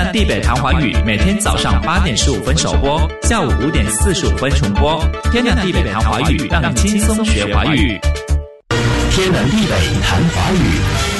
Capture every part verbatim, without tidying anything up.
南地北谈华语每天早上八点十五分首播，下午五点四十五分重播。天南地北谈华语，让你轻松学华语。 天南地北谈华语。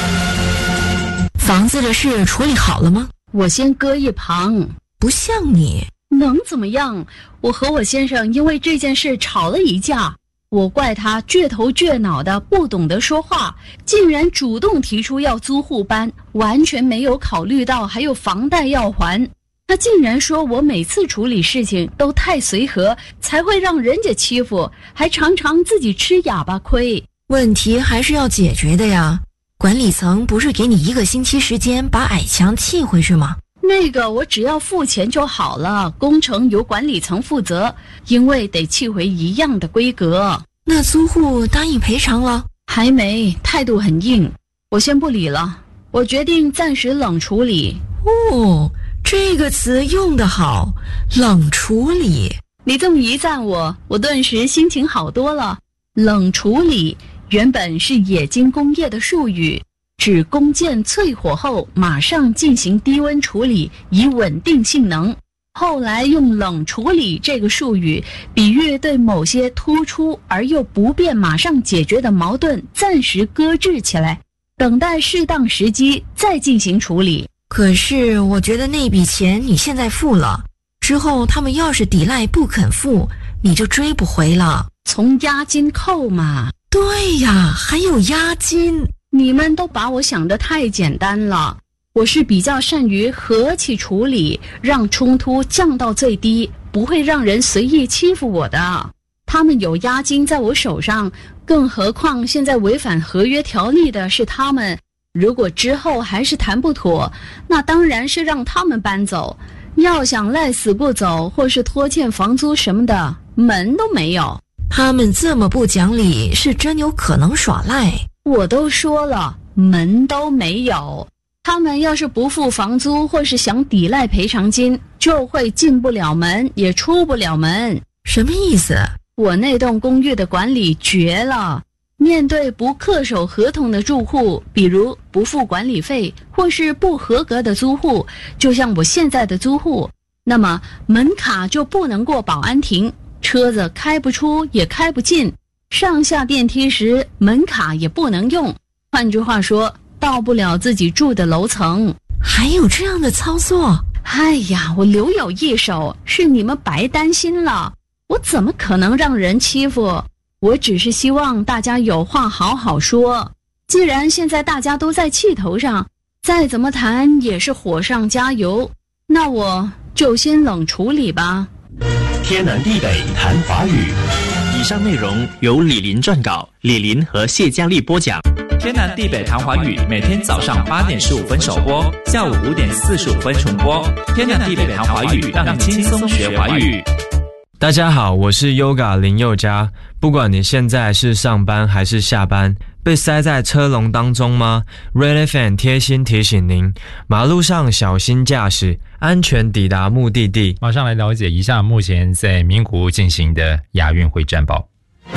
房子的事处理好了吗？ 我先搁一旁。 不像你。 能怎么样？我和我先生因为这件事吵了一架，我怪他倔头倔脑的，不懂得说话，竟然主动提出要租户搬，完全没有考虑到还有房贷要还。他竟然说我每次处理事情都太随和，才会让人家欺负，还常常自己吃哑巴亏。 问题还是要解决的呀。管理层不是给你一个星期时间把矮墙砌回去吗？ 那个我只要付钱就好了，工程由管理层负责，因为得砌回一样的规格。 那租户答应赔偿了？ 还没，态度很硬。我先不理了，我决定暂时冷处理。 哦，这个词用得好，冷处理。 你这么一赞我，我顿时心情好多了。冷处理原本是冶金工业的术语，指工件淬火后马上进行低温处理，以稳定性能。后来用冷处理这个术语比喻对某些突出而又不便马上解决的矛盾暂时搁置起来，等待适当时机再进行处理。 可是我觉得那笔钱你现在付了，之后他们要是抵赖不肯付，你就追不回了。 从押金扣嘛。 对呀，还有押金。 你们都把我想得太简单了，我是比较善于和气处理，让冲突降到最低，不会让人随意欺负我的。他们有押金在我手上，更何况现在违反合约条例的是他们，如果之后还是谈不妥，那当然是让他们搬走。要想赖死不走或是拖欠房租什么的，门都没有。 他们这么不讲理，是真有可能耍赖。 我都说了，门都没有。他们要是不付房租或是想抵赖赔偿金，就会进不了门，也出不了门。 什么意思？ 我那栋公寓的管理绝了，面对不恪守合同的住户，比如不付管理费或是不合格的租户，就像我现在的租户，那么门卡就不能过保安亭，车子开不出也开不进，上下电梯时门卡也不能用，换句话说，到不了自己住的楼层。 还有这样的操作？ 哎呀，我留有一手，是你们白担心了。我怎么可能让人欺负？我只是希望大家有话好好说。既然现在大家都在气头上，再怎么谈也是火上加油，那我就先冷处理吧。 天南地北谈华语。 以上内容由李林撰稿，李林和谢佳丽播讲。天南地北谈华语每天早上八点十五分首播，下午五点四十五分重播。天南地北谈华语，让你轻松学华语。 大家好，我是 Yoga 林宥嘉。不管你现在是上班还是下班，被塞在车龙当中吗？ Red F M 贴心提醒您，马路上小心驾驶，安全抵达目的地。 马上来了解一下目前在名古屋进行的亚运会战报。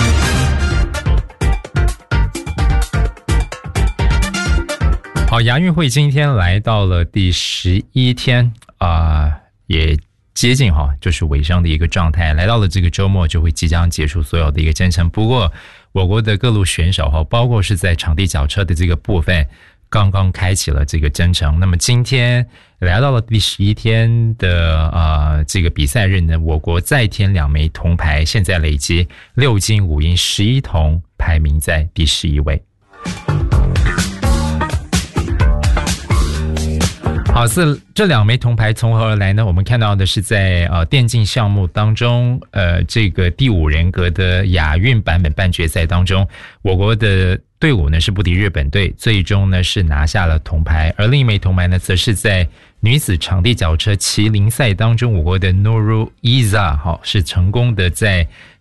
好，亚运会今天来到了第十一天啊、呃，也接近哈，就是尾声的一个状态。来到了这个周末，就会即将结束所有的一个征程。不过，我国的各路选手哈，包括是在场地脚车的这个部分，刚刚开启了这个征程。那么今天来到了第十一天的呃这个比赛日呢，我国再添两枚铜牌，现在累积六金五银十一铜，排名在第十一位。好，这这两枚铜牌从何而来呢？我们看到的是在呃电竞项目当中，呃这个第五人格的亚运版本半决赛当中，我国的队伍呢是不敌日本队，最终呢是拿下了铜牌。而另一枚铜牌呢，则是在女子场地脚车麒麟赛当中，我国的 Nuru Iza 好是成功的在